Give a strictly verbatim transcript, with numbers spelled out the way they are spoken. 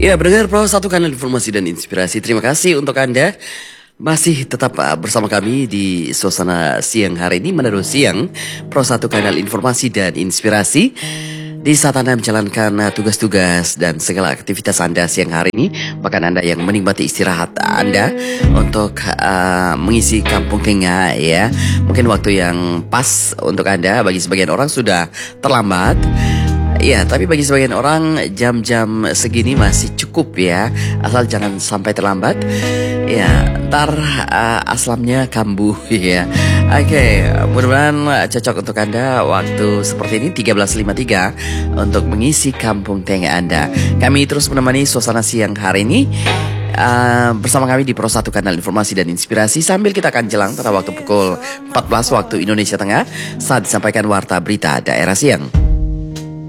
Ya, berdengar Pro satu kanal informasi dan inspirasi. Terima kasih untuk Anda masih tetap uh, bersama kami di suasana siang hari ini menaruh siang Pro satu kanal informasi dan inspirasi. Di saat Anda menjalankan uh, tugas-tugas dan segala aktivitas Anda siang hari ini, bahkan Anda yang menikmati istirahat Anda untuk uh, mengisi kampung tengah ya. Mungkin waktu yang pas untuk Anda, bagi sebagian orang sudah terlambat. Ya, tapi bagi sebagian orang jam-jam segini masih cukup ya. Asal jangan sampai terlambat. Ya, ntar uh, aslamnya kambuh ya. Oke, mudah-mudahan cocok untuk Anda waktu seperti ini tiga belas lima puluh tiga untuk mengisi kampung tengah Anda. Kami terus menemani suasana siang hari ini. Uh, bersama kami di Pro satu Kanal Informasi dan Inspirasi sambil kita akan jelang pada waktu pukul empat belas waktu Indonesia Tengah saat disampaikan warta berita daerah siang.